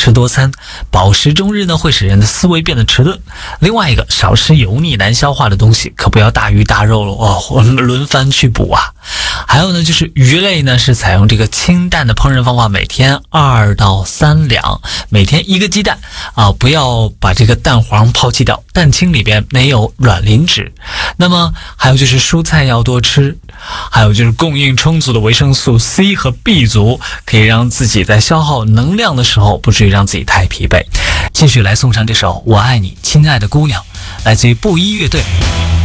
吃多餐，饱食终日呢会使人的思维变得迟钝。另外一个，少吃油腻难消化的东西，可不要大鱼大肉了哦，轮番去补啊。还有呢，就是鱼类呢是采用这个清淡的烹饪方法，每天2到3两，每天1个鸡蛋啊，不要把这个蛋黄抛弃掉，蛋清里边没有卵磷脂。那么还有就是蔬菜要多吃，还有就是供应充足的维生素 C 和 B 族，可以让自己在消耗能量的时候不至于让自己太疲惫。继续来送上这首《我爱你，亲爱的姑娘》，来自于布衣乐队。